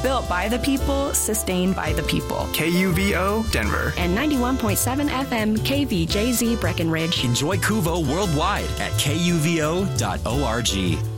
Built by the people, sustained by the people. KUVO Denver. And 91.7 FM KVJZ Breckenridge. Enjoy Kuvo worldwide at kuvo.org.